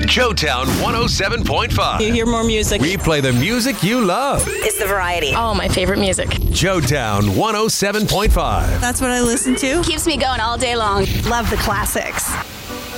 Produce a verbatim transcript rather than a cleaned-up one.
Joetown one oh seven point five. You hear more music. We play the music you love. It's the variety. Oh, my favorite music. Joetown one oh seven point five. That's what I listen to. Keeps me going all day long. Love the classics.